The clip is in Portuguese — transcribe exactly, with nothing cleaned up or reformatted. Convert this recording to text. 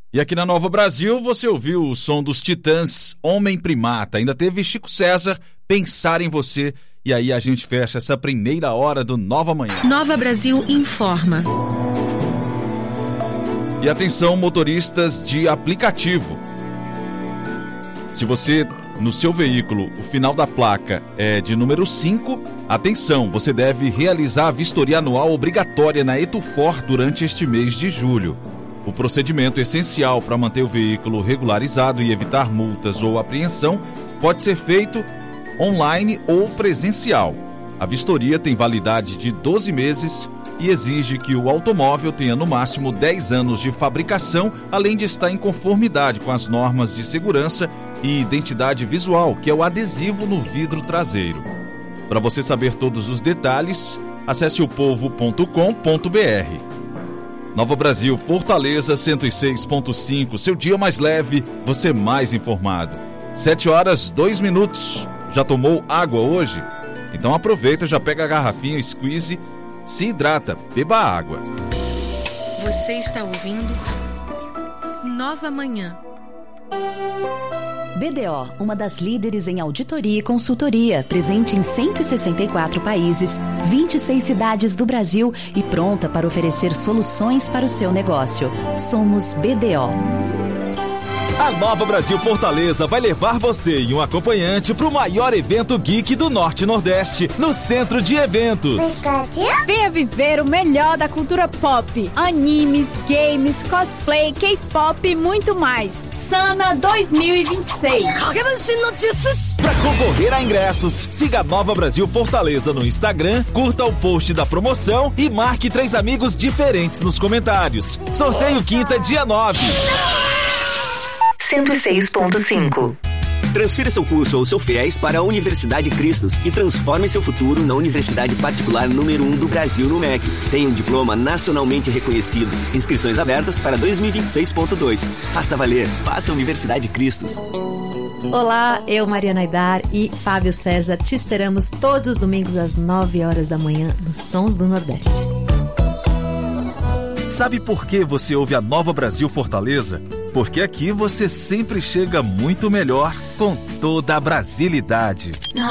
E aqui na Nova Brasil você ouviu o som dos Titãs, Homem Primata. Ainda teve Chico César, Pensar em Você. E aí a gente fecha essa primeira hora do Nova Manhã. Nova Brasil informa. E atenção, motoristas de aplicativo. Se você, no seu veículo, o final da placa é de número cinco, atenção, você deve realizar a vistoria anual obrigatória na Etufor durante este mês de julho. O procedimento essencial para manter o veículo regularizado e evitar multas ou apreensão pode ser feito online ou presencial. A vistoria tem validade de doze meses e exige que o automóvel tenha no máximo dez anos de fabricação, além de estar em conformidade com as normas de segurança e identidade visual, que é o adesivo no vidro traseiro. Para você saber todos os detalhes, acesse o povo ponto com ponto b r. Nova Brasil, Fortaleza cento e seis ponto cinco, seu dia mais leve, você mais informado. sete horas, dois minutos. Já tomou água hoje? Então aproveita, já pega a garrafinha, squeeze, se hidrata, beba água. Você está ouvindo Nova Manhã. B D O, uma das líderes em auditoria e consultoria, presente em cento e sessenta e quatro países, vinte e seis cidades do Brasil e pronta para oferecer soluções para o seu negócio. Somos B D O. A Nova Brasil Fortaleza vai levar você e um acompanhante para o maior evento geek do Norte e Nordeste, no Centro de Eventos. Venha viver o melhor da cultura pop, animes, games, cosplay, K-pop e muito mais. Sana dois mil e vinte e seis. Para concorrer a ingressos, siga a Nova Brasil Fortaleza no Instagram, curta o post da promoção e marque três amigos diferentes nos comentários. Sorteio quinta, dia nove. cento e seis ponto cinco. Transfira seu curso ou seu FIES para a Universidade Cristos e transforme seu futuro na universidade particular número um do Brasil no M E C. Tem um diploma nacionalmente reconhecido. Inscrições abertas para dois mil e vinte e seis ponto dois. Faça valer, faça Universidade Cristos. Olá, eu, Mariana Aidar e Fábio César, te esperamos todos os domingos às nove horas da manhã nos Sons do Nordeste. Sabe por que você ouve a Nova Brasil Fortaleza? Porque aqui você sempre chega muito melhor com toda a brasilidade.